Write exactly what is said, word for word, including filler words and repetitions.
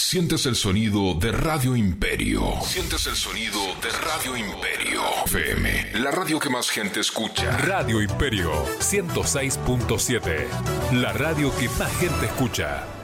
Sientes el sonido de Radio Imperio. Sientes el sonido de Radio Imperio. F M, la radio que más gente escucha. Radio Imperio ciento seis punto siete. La radio que más gente escucha.